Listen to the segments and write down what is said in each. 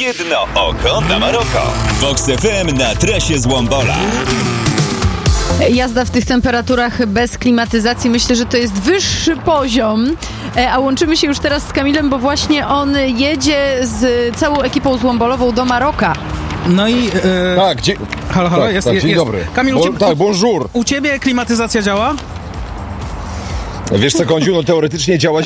Jedno oko na Maroko. Vox FM na trasie z Łombola. Jazda w tych temperaturach bez klimatyzacji, myślę, że to jest wyższy poziom. A łączymy się już teraz z Kamilem, bo właśnie on jedzie z całą ekipą złombolową do Maroka. No i... Tak, halo, tak, jest, tak, jest, dzień jest. dobry. Kamil, bonjour. U ciebie klimatyzacja działa? Wiesz co, Kądziu, no teoretycznie działać,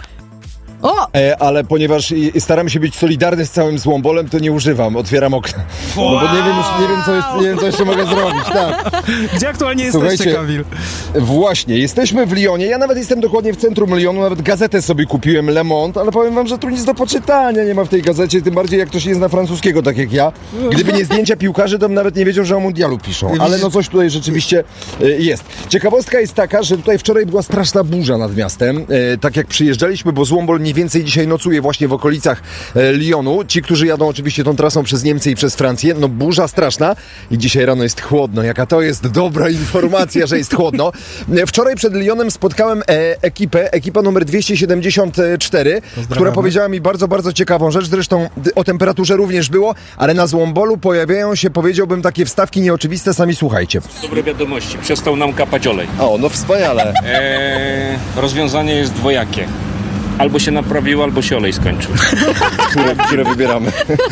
ale ponieważ staram się być solidarny z całym Złombolem, to nie używam, otwieram okna. No bo nie wiem, co jeszcze mogę zrobić, tak. Gdzie aktualnie Słuchajcie, jesteście, Kamil? Właśnie, jesteśmy w Lyonie, ja nawet jestem dokładnie w centrum Lyonu, nawet gazetę sobie kupiłem, Le Monde, ale powiem wam, że tu nic do poczytania nie ma w tej gazecie, tym bardziej jak ktoś nie zna francuskiego, tak jak ja. Gdyby nie zdjęcia piłkarzy, to bym nawet nie wiedział, że o mundialu piszą, ale no coś tutaj rzeczywiście jest. Ciekawostka jest taka, że tutaj wczoraj była straszna burza nad miastem, tak jak przyjeżdżaliśmy, bo Złombol mniej więcej dzisiaj nocuje właśnie w okolicach Lyonu. Ci, którzy jadą oczywiście tą trasą przez Niemcy i przez Francję, no burza straszna i dzisiaj rano jest chłodno. Jaka to jest dobra informacja, że jest chłodno. Wczoraj przed Lyonem spotkałem ekipę numer 274, która powiedziała mi bardzo, bardzo ciekawą rzecz. Zresztą o temperaturze również było, ale na Złombolu pojawiają się, powiedziałbym, takie wstawki nieoczywiste. Sami słuchajcie. Dobre wiadomości. Przestał nam kapać olej. O, no wspaniale. Rozwiązanie jest dwojakie. Albo się naprawiło, albo się olej skończył. Które wybieramy?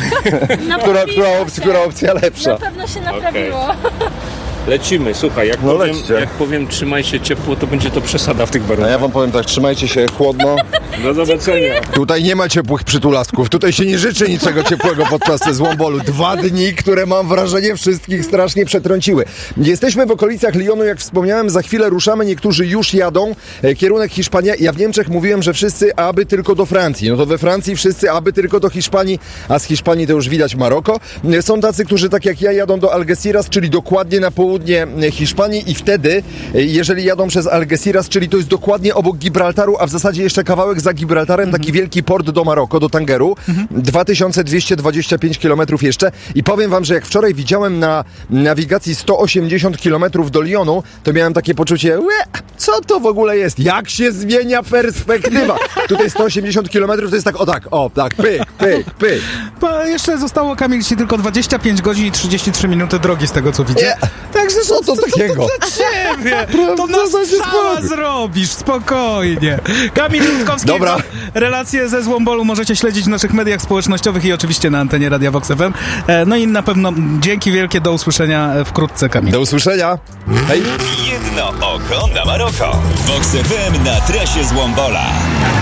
Która opcja lepsza? Na pewno się naprawiło. Lecimy, słuchaj, jak powiem trzymaj się ciepło, to będzie to przesada w tych A warunkach. ja wam powiem tak, trzymajcie się chłodno. Do zobaczenia. Tutaj nie ma ciepłych przytulasków, tutaj się nie życzy niczego ciepłego podczas Złombolu. 2 dni, które mam wrażenie wszystkich strasznie przetrąciły. Jesteśmy w okolicach Lyonu, jak wspomniałem, za chwilę ruszamy, niektórzy już jadą. Kierunek Hiszpania. Ja w Niemczech mówiłem, że wszyscy aby tylko do Francji. No to we Francji wszyscy aby tylko do Hiszpanii, a z Hiszpanii to już widać Maroko. Są tacy, którzy tak jak ja jadą do Algeciras, czyli dokładnie na południe Hiszpanii i wtedy, jeżeli jadą przez Algeciras, czyli to jest dokładnie obok Gibraltaru, a w zasadzie jeszcze kawałek za Gibraltarem, taki wielki port do Maroko, do Tangeru, 2225 km jeszcze i powiem wam, że jak wczoraj widziałem na nawigacji 180 km do Lyonu, to miałem takie poczucie, co to w ogóle jest? Jak się zmienia perspektywa? Tutaj 180 km to jest tak, pyk. Jeszcze zostało, Kamil, ci tylko 25 godzin i 33 minuty drogi z tego, co widzę. Także co to takiego? To dla ciebie! To na strzała zrobisz, spokojnie. Kamil Rutkowski, dobra. Relacje ze Złombolu możecie śledzić w naszych mediach społecznościowych i oczywiście na antenie Radia Vox FM. No i na pewno dzięki wielkie, do usłyszenia wkrótce, Kamil. Do usłyszenia. Hej. Jedno oko na Maroko. Vox FM na trasie z Łombola.